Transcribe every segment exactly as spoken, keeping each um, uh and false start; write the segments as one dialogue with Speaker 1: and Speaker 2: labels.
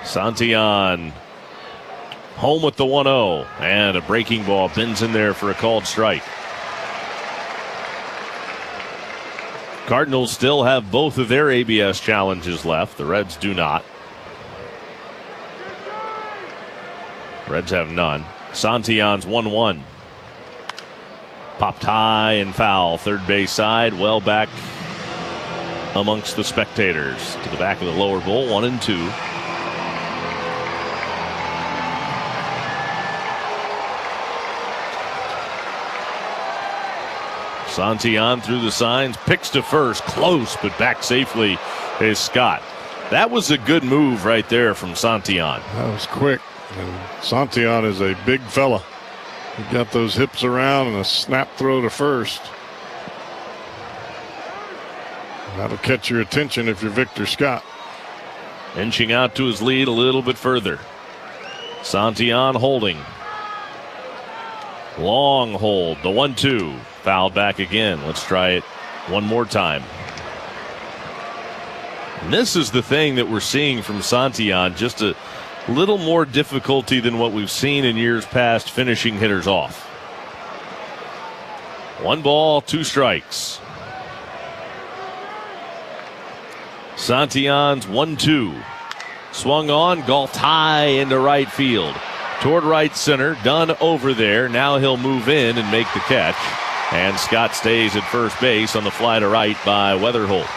Speaker 1: Santillan home with the one oh, and a breaking ball bends in there for a called strike. Cardinals still have both of their A B S challenges left. The Reds do not. Reds have none. Santillan's one one. Popped high and foul. Third base side, well back amongst the spectators. To the back of the lower bowl, one and two. Santillan through the signs, picks to first, close, but back safely is Scott. That was a good move right there from Santillan.
Speaker 2: That was quick. And Santillan is a big fella. He got those hips around and a snap throw to first. That'll catch your attention if you're Victor Scott.
Speaker 1: Inching out to his lead a little bit further. Santillan holding. Long hold, the one two. Fouled back again. Let's try it one more time. And this is the thing that we're seeing from Santillan, just a little more difficulty than what we've seen in years past finishing hitters off. One ball, two strikes. Santillan's one two. Swung on, golfed high into right field. Toward right center, done over there. Now he'll move in and make the catch. And Scott stays at first base on the fly to right by Weatherholt.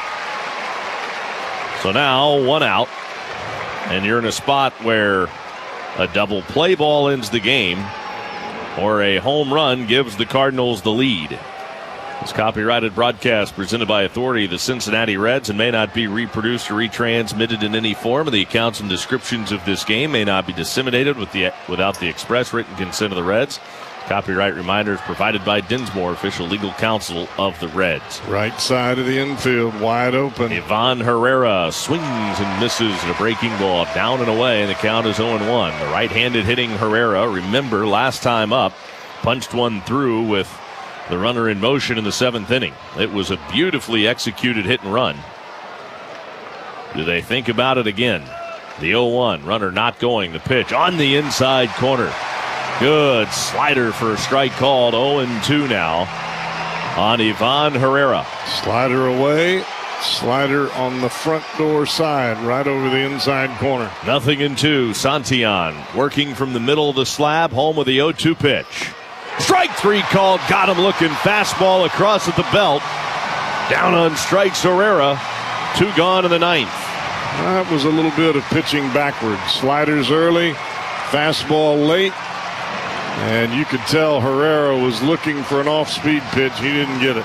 Speaker 1: So now one out. And you're in a spot where a double play ball ends the game, or a home run gives the Cardinals the lead. This copyrighted broadcast presented by Authority, the Cincinnati Reds, and may not be reproduced or retransmitted in any form. The accounts and descriptions of this game may not be disseminated with the, without the express written consent of the Reds. Copyright reminders provided by Dinsmore, official legal counsel of the Reds.
Speaker 2: Right side of the infield, wide open.
Speaker 1: Ivan Herrera swings and misses at a breaking ball down and away, and the count is oh and one. The right-handed hitting Herrera, remember last time up, punched one through with the runner in motion in the seventh inning. It was a beautifully executed hit and run. Do they think about it again? The oh one, runner not going. The pitch on the inside corner. Good slider for a strike called. oh and two now on Ivan Herrera.
Speaker 2: Slider away. Slider on the front door side, right over the inside corner.
Speaker 1: Nothing in two. Santillan working from the middle of the slab, home with the oh two pitch. Strike three called. Got him looking. Fastball across at the belt. Down on strikes Herrera. Two gone in the ninth.
Speaker 2: That was a little bit of pitching backwards. Sliders early, fastball late. And you could tell Herrera was looking for an off-speed pitch. He didn't get it.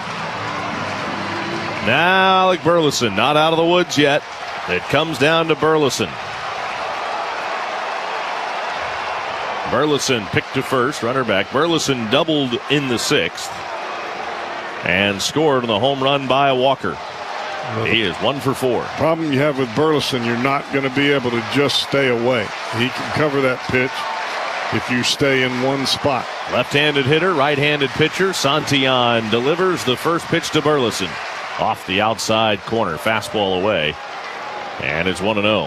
Speaker 1: Now Alec Burleson not out of the woods yet. It comes down to Burleson. Burleson picked to first, runner back. Burleson doubled in the sixth and scored on the home run by Walker. Well, he is one for four.
Speaker 2: Problem you have with Burleson, you're not going to be able to just stay away. He can cover that pitch if you stay in one spot.
Speaker 1: Left-handed hitter, right-handed pitcher. Santillan delivers the first pitch to Burleson. Off the outside corner, fastball away. And it's one and oh.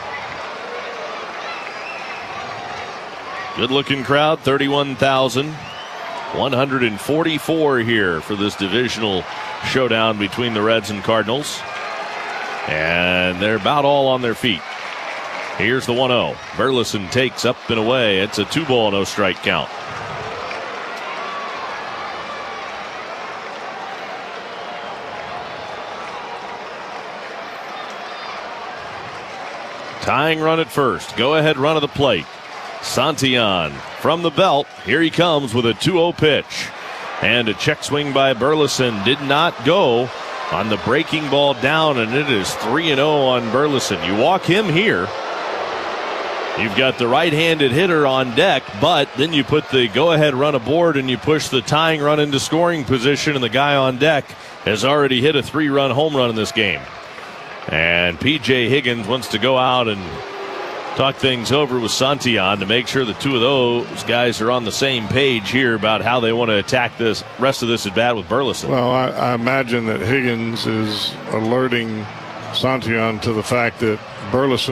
Speaker 1: Good-looking crowd, thirty-one thousand one hundred forty-four here for this divisional showdown between the Reds and Cardinals. And they're about all on their feet. Here's the one oh. Burleson takes up and away. It's a two ball, no strike count. Tying run at first. Go ahead run of the plate. Santillan from the belt. Here he comes with a two oh pitch. And a check swing by Burleson did not go on the breaking ball down, and it is three and oh on Burleson. You walk him here. You've got the right-handed hitter on deck, but then you put the go-ahead run aboard and you push the tying run into scoring position, and the guy on deck has already hit a three-run home run in this game. And P J Higgins wants to go out and talk things over with Santillan to make sure the two of those guys are on the same page here about how they want to attack this rest of this at bat with Burleson.
Speaker 2: Well, I, I imagine that Higgins is alerting Santillan to the fact that Burleson